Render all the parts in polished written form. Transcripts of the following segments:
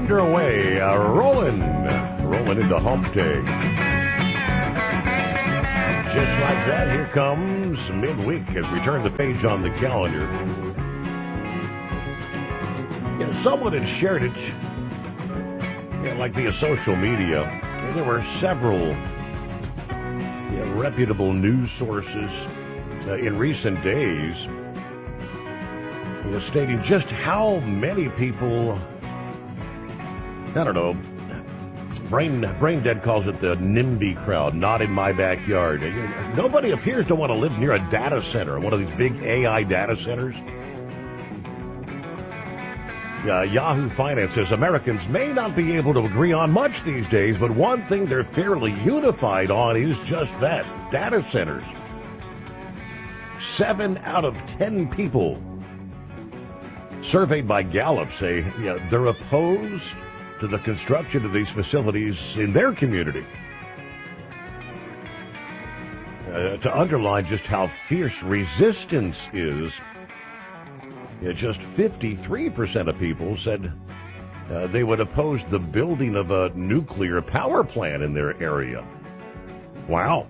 underway, rolling into hump day. Just like that, here comes midweek as we turn the page on the calendar. Someone had shared it, like via social media. There were several reputable news sources in recent days stating just how many people, I don't know, Brain Dead calls it the NIMBY crowd, not in my backyard. Nobody appears to want to live near a data center, one of these big AI data centers. Yahoo Finance says Americans may not be able to agree on much these days, but one thing they're fairly unified on is just that, data centers. 7 out of 10 people surveyed by Gallup say they're opposed to the construction of these facilities in their community. To underline just how fierce resistance is, just 53% of people said they would oppose the building of a nuclear power plant in their area. Wow.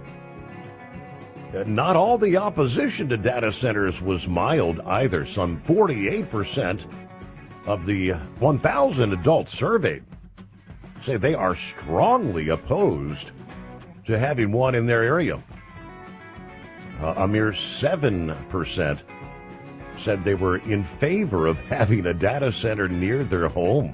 Not all the opposition to data centers was mild either. Some 48% of the 1,000 adults surveyed say they are strongly opposed to having one in their area. A mere 7% said they were in favor of having a data center near their home.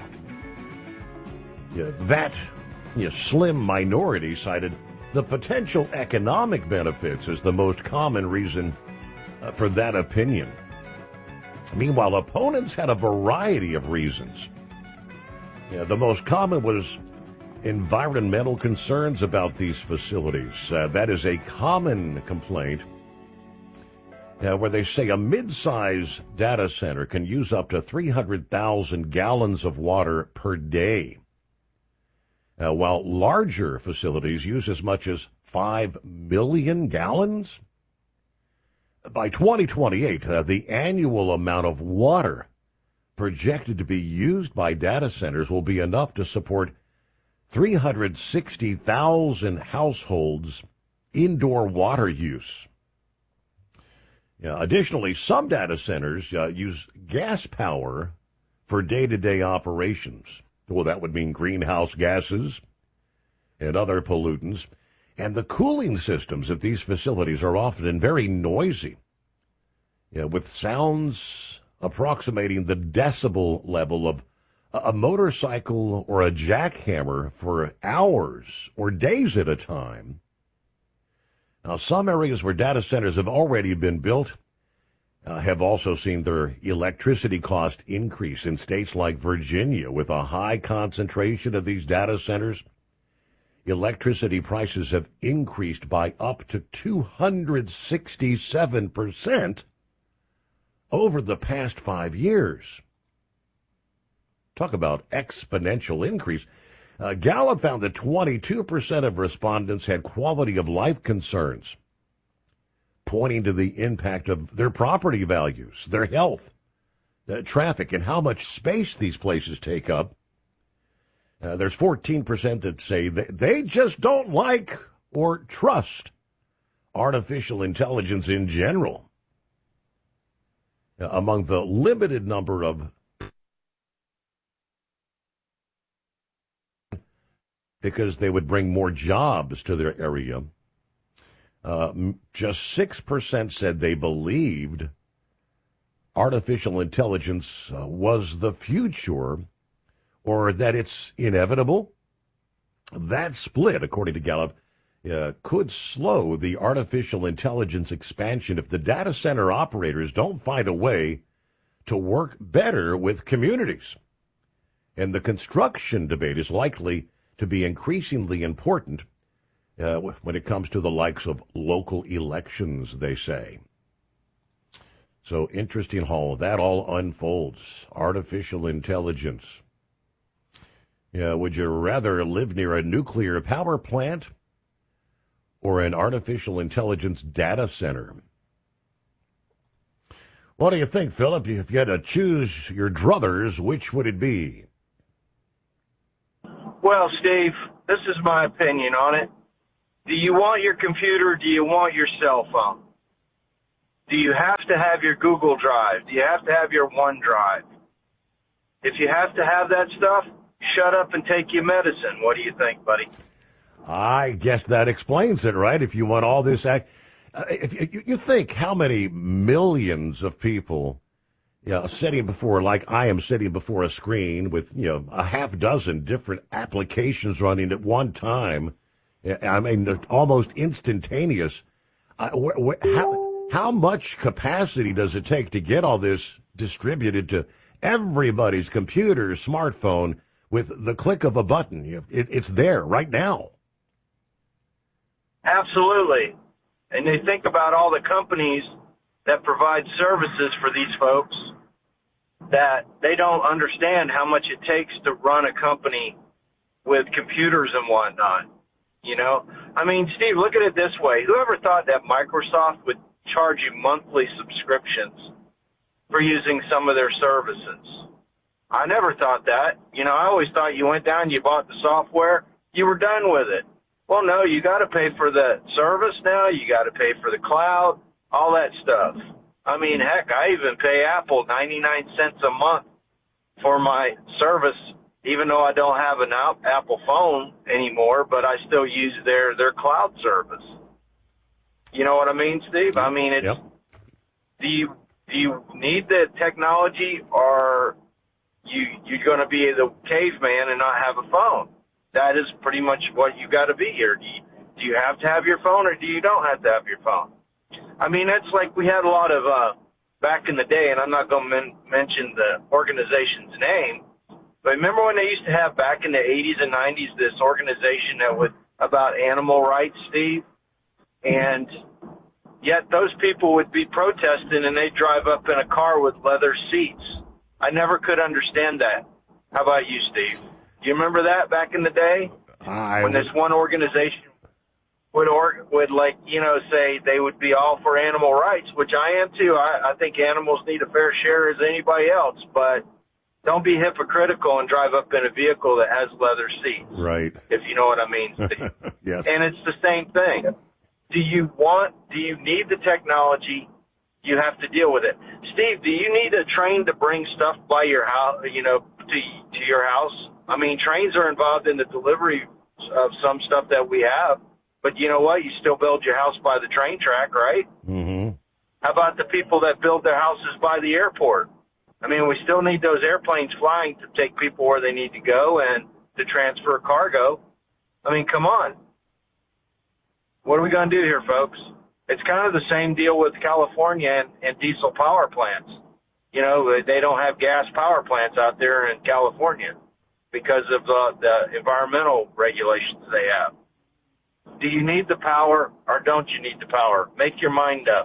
That slim minority cited the potential economic benefits as the most common reason for that opinion. Meanwhile, opponents had a variety of reasons. The most common was environmental concerns about these facilities. That is a common complaint where they say a mid-size data center can use up to 300,000 gallons of water per day, while larger facilities use as much as 5 million gallons. By 2028, the annual amount of water projected to be used by data centers will be enough to support 360,000 households' indoor water use. Additionally, some data centers use gas power for day-to-day operations. Well, that would mean greenhouse gases and other pollutants. And the cooling systems at these facilities are often very noisy, with sounds approximating the decibel level of a motorcycle or a jackhammer for hours or days at a time. Now, some areas where data centers have already been built have also seen their electricity cost increase. In states like Virginia, with a high concentration of these data centers, electricity prices have increased by up to 267% over the past 5 years. Talk about exponential increase. Gallup found that 22% of respondents had quality of life concerns, pointing to the impact of their property values, their health, traffic, and how much space these places take up. There's 14% that say they just don't like or trust artificial intelligence in general. Among the limited number of because they would bring more jobs to their area. Just 6% said they believed artificial intelligence was the future or that it's inevitable. That split, according to Gallup, could slow the artificial intelligence expansion if the data center operators don't find a way to work better with communities. And the construction debate is likely to be increasingly important when it comes to the likes of local elections, they say. So interesting how that all unfolds. Artificial intelligence. Would you rather live near a nuclear power plant or an artificial intelligence data center? What do you think, Philip? If you had to choose your druthers, which would it be? Well, Steve, this is my opinion on it. Do you want your computer or do you want your cell phone? Do you have to have your Google Drive? Do you have to have your OneDrive? If you have to have that stuff, shut up and take your medicine. What do you think, buddy? I guess that explains it, right? If you want all this, if you think how many millions of people, sitting before, like I am sitting before a screen with, a half dozen different applications running at one time. I mean, almost instantaneous. How much capacity does it take to get all this distributed to everybody's computer, smartphone, with the click of a button? It's there right now. Absolutely. And they think about all the companies that provide services for these folks that they don't understand how much it takes to run a company with computers and whatnot. I mean, Steve, look at it this way. Whoever thought that Microsoft would charge you monthly subscriptions for using some of their services? I never thought that. I always thought you went down, you bought the software, you were done with it. Well, no, you got to pay for the service now. You got to pay for the cloud, all that stuff. I mean, heck, I even pay Apple 99 cents a month for my service, even though I don't have an Apple phone anymore, but I still use their cloud service. You know what I mean, Steve? I mean, it's, yep. Do you need the technology, or you're going to be the caveman and not have a phone? That is pretty much what you got to be here. Do you have to have your phone, or do you don't have to have your phone? I mean, that's like we had a lot of, back in the day, and I'm not going to mention the organization's name, but remember when they used to have back in the 80s and 90s this organization that was about animal rights, Steve? And yet those people would be protesting and they'd drive up in a car with leather seats. I never could understand that. How about you, Steve? Do you remember that back in the day? When this one organization would say they would be all for animal rights, which I am too. I think animals need a fair share as anybody else, but don't be hypocritical and drive up in a vehicle that has leather seats. Right. If you know what I mean, Steve. Yes. And it's the same thing. Do you need the technology? You have to deal with it. Steve, do you need a train to bring stuff by your house, to your house? I mean, trains are involved in the delivery of some stuff that we have, but you know what? You still build your house by the train track, right? Mm-hmm. How about the people that build their houses by the airport? I mean, we still need those airplanes flying to take people where they need to go and to transfer cargo. I mean, come on. What are we going to do here, folks? It's kind of the same deal with California and diesel power plants. They don't have gas power plants out there in California because of the environmental regulations they have. Do you need the power or don't you need the power? Make your mind up,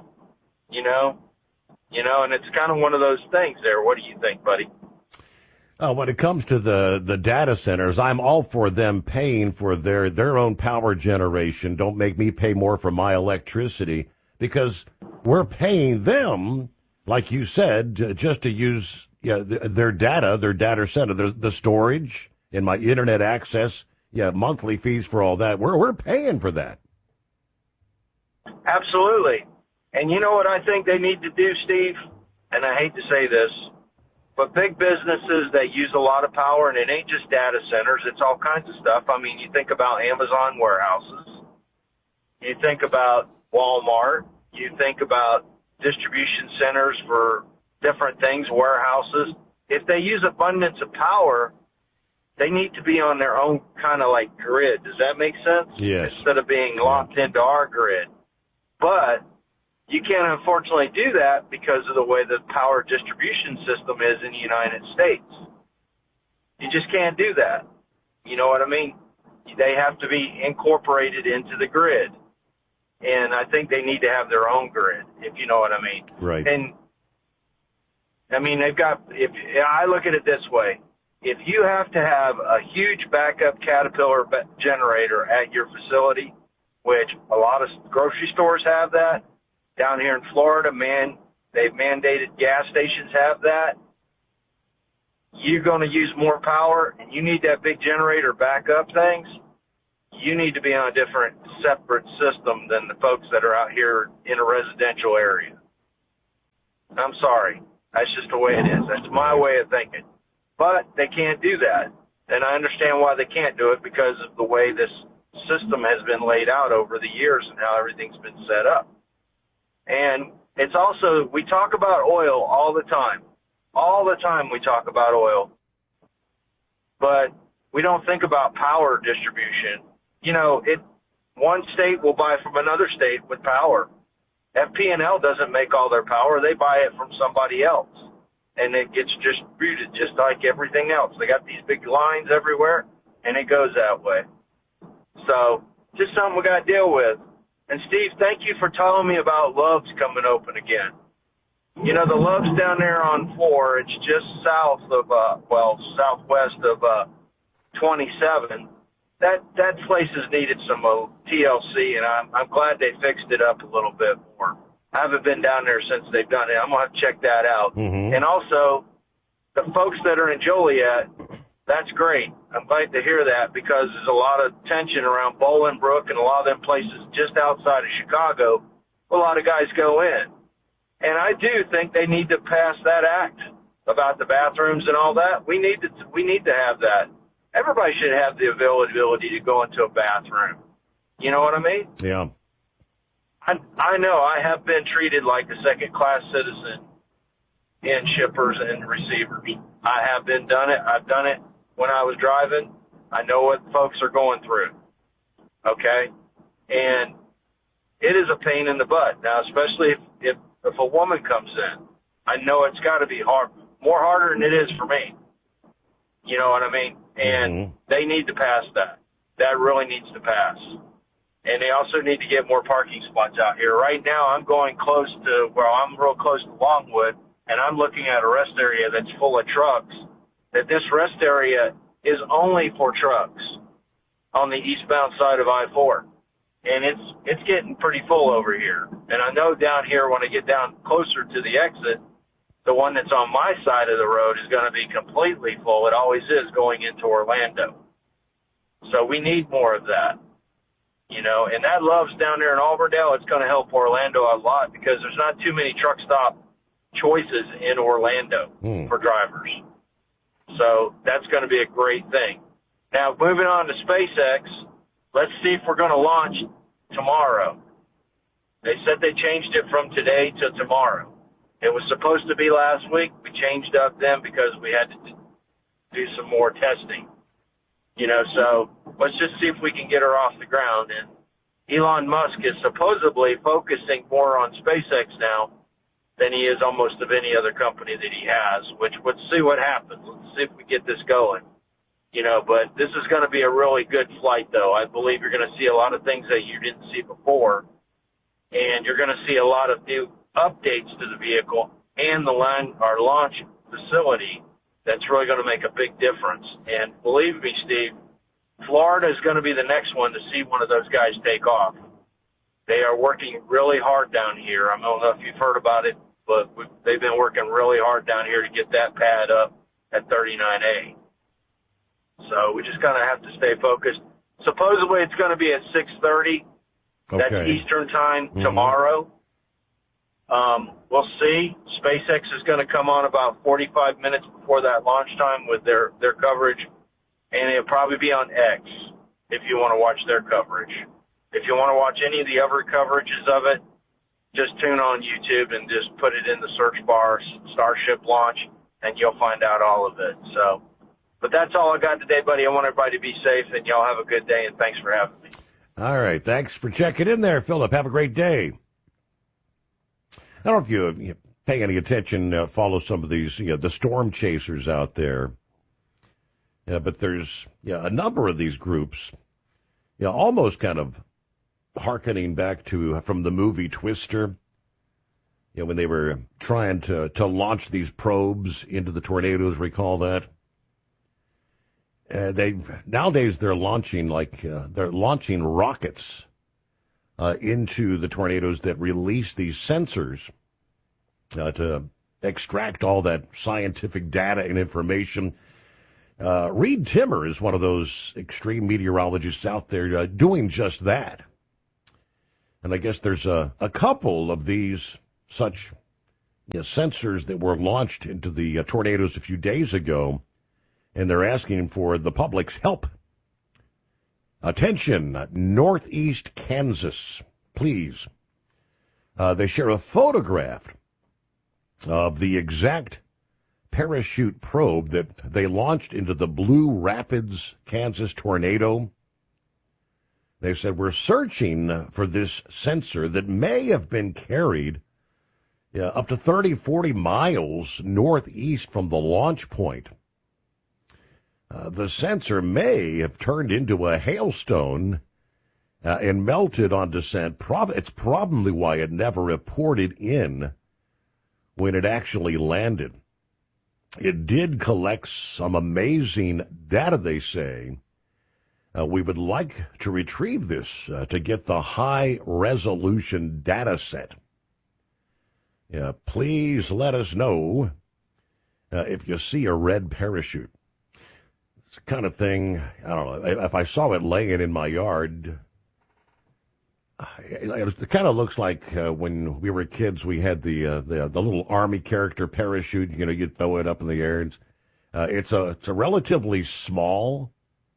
and it's kind of one of those things there. What do you think, buddy? When it comes to the data centers, I'm all for them paying for their own power generation. Don't make me pay more for my electricity, because we're paying them, like you said, just to use their data center, the storage and my internet access, monthly fees for all that. We're paying for that. Absolutely. And you know what I think they need to do, Steve? And I hate to say this, but big businesses that use a lot of power, and it ain't just data centers, it's all kinds of stuff. I mean, you think about Amazon warehouses, you think about Walmart, you think about distribution centers for different things, warehouses. If they use abundance of power, they need to be on their own kind of like grid. Does that make sense? Yes. Instead of being locked into our grid. But you can't unfortunately do that because of the way the power distribution system is in the United States. You just can't do that. You know what I mean? They have to be incorporated into the grid. And I think they need to have their own grid, if you know what I mean. Right. And, I mean, if I look at it this way, if you have to have a huge backup Caterpillar generator at your facility, which a lot of grocery stores have that, down here in Florida, they've mandated gas stations have that. you're going to use more power and you need that big generator back up things, you need to be on a different, separate system than the folks that are out here in a residential area. I'm sorry. That's just the way it is. That's my way of thinking. But they can't do that. And I understand why they can't do it, because of the way this system has been laid out over the years and how everything's been set up. And it's also, we talk about oil all the time. All the time we talk about oil. But we don't think about power distribution. You know, one state will buy from another state with power. FP&L doesn't make all their power. They buy it from somebody else. And it gets distributed just like everything else. They got these big lines everywhere, and it goes that way. So just something we got to deal with. And, Steve, thank you for telling me about Love's coming open again. You know, the Love's down there on 4, it's just south of, southwest of 27. That place has needed some TLC, and I'm glad they fixed it up a little bit more. I haven't been down there since they've done it. I'm going to have to check that out. Mm-hmm. And also, the folks that are in Joliet, that's great. I'm glad to hear that, because there's a lot of tension around Bolingbrook and a lot of them places just outside of Chicago. A lot of guys go in. And I do think they need to pass that act about the bathrooms and all that. We need to have that. Everybody should have the availability to go into a bathroom. You know what I mean? Yeah. I know I have been treated like a second-class citizen in shippers and receivers. I have done it. I've done it when I was driving. I know what folks are going through. Okay? And it is a pain in the butt. Now, especially if a woman comes in, I know it's got to be hard, more harder than it is for me. You know what I mean? And they need to pass that. That really needs to pass. And they also need to get more parking spots out here. Right now, I'm real close to Longwood, and I'm looking at a rest area that's full of trucks, that this rest area is only for trucks on the eastbound side of I-4. And it's getting pretty full over here. And I know down here, when I get down closer to the exit, the one that's on my side of the road is going to be completely full. It always is going into Orlando. So we need more of that. You know, and that Love's down there in Auburndale, it's going to help Orlando a lot, because there's not too many truck stop choices in Orlando for drivers. So that's going to be a great thing. Now, moving on to SpaceX, let's see if we're going to launch tomorrow. They said they changed it from today to tomorrow. It was supposed to be last week. We changed up then because we had to do some more testing. You know, so let's just see if we can get her off the ground. And Elon Musk is supposedly focusing more on SpaceX now than he is almost of any other company that he has, which let's see what happens. Let's see if we get this going. You know, but this is going to be a really good flight, though. I believe you're going to see a lot of things that you didn't see before, and you're going to see a lot of new updates to the vehicle and our launch facility. That's really going to make a big difference. And believe me, Steve, Florida is going to be the next one to see one of those guys take off. They are working really hard down here. I don't know if you've heard about it, but they've been working really hard down here to get that pad up at 39A. So we just kind of have to stay focused. Supposedly it's going to be at 6:30. Okay. That's Eastern time tomorrow. We'll see. SpaceX is going to come on about 45 minutes before that launch time with their coverage, and it'll probably be on X if you want to watch their coverage. If you want to watch any of the other coverages of it, just tune on YouTube and just put it in the search bar, Starship launch, and you'll find out all of it. So, but that's all I got today, buddy. I want everybody to be safe, and y'all have a good day, and thanks for having me. All right. Thanks for checking in there, Philip. Have a great day. I don't know if you pay any attention, follow some of these, the storm chasers out there. But there's a number of these groups, almost kind of hearkening back to from the movie Twister, when they were trying to launch these probes into the tornadoes. Recall that? Nowadays they're launching rockets into the tornadoes that release these sensors to extract all that scientific data and information. Reed Timmer is one of those extreme meteorologists out there doing just that. And I guess there's a couple of these such sensors that were launched into the tornadoes a few days ago, and they're asking for the public's help. Attention, Northeast Kansas, please. They share a photograph of the exact parachute probe that they launched into the Blue Rapids, Kansas tornado. They said, we're searching for this sensor that may have been carried up to 30, 40 miles northeast from the launch point. The sensor may have turned into a hailstone and melted on descent. It's probably why it never reported in when it actually landed. It did collect some amazing data, they say. We would like to retrieve this to get the high-resolution data set. Please let us know if you see a red parachute. It's the kind of thing, I don't know, if I saw it laying in my yard, it kind of looks like when we were kids, we had the little Army character parachute. You'd throw it up in the air. It's a relatively small,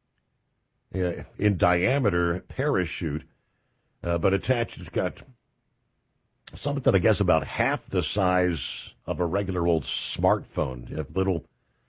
in diameter parachute, but attached, it's got something that I guess about half the size of a regular old smartphone. A little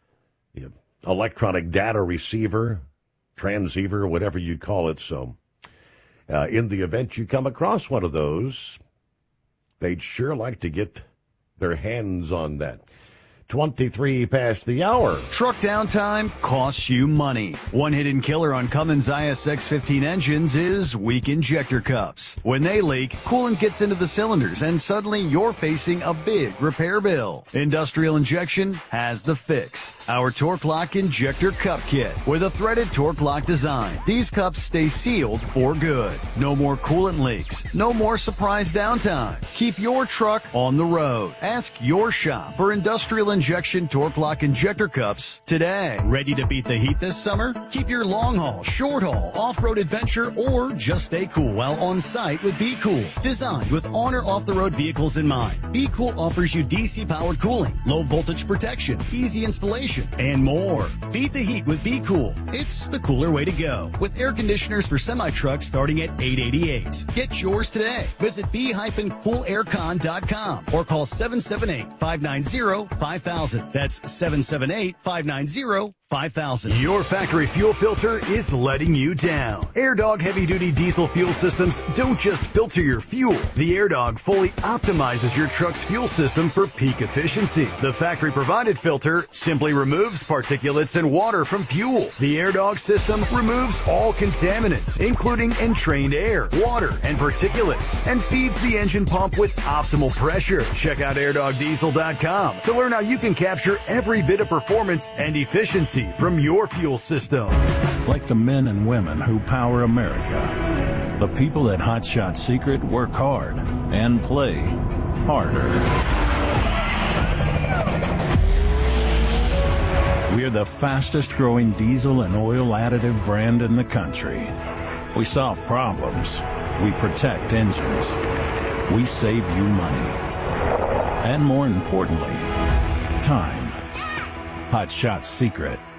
electronic data receiver, transceiver, whatever you call it. So in the event you come across one of those, they'd sure like to get their hands on that. 23 past the hour. Truck downtime costs you money. One hidden killer on Cummins ISX-15 engines is weak injector cups. When they leak, coolant gets into the cylinders and suddenly you're facing a big repair bill. Industrial Injection has the fix. Our Torque Lock Injector Cup Kit with a threaded Torque Lock design. These cups stay sealed for good. No more coolant leaks. No more surprise downtime. Keep your truck on the road. Ask your shop for Industrial Injection Torque Lock Injector Cups today. Ready to beat the heat this summer? Keep your long haul, short haul, off-road adventure, or just stay cool while on site with Be Cool. Designed with on or off-the-road vehicles in mind, Be Cool offers you DC-powered cooling, low voltage protection, easy installation, and more. Beat the heat with Be Cool. It's the cooler way to go. With air conditioners for semi-trucks starting at $888. Get yours today. Visit b-coolaircon.com or call 778-590-5000. That's 778-590-5000. Your factory fuel filter is letting you down. AirDog heavy-duty diesel fuel systems don't just filter your fuel. The AirDog fully optimizes your truck's fuel system for peak efficiency. The factory-provided filter simply removes particulates and water from fuel. The AirDog system removes all contaminants, including entrained air, water, and particulates, and feeds the engine pump with optimal pressure. Check out AirDogDiesel.com to learn how you can capture every bit of performance and efficiency from your fuel system. Like the men and women who power America, the people at Hot Shot Secret work hard and play harder. We're the fastest growing diesel and oil additive brand in the country. We solve problems. We protect engines. We save you money. And more importantly, time. Hot Shot Secret.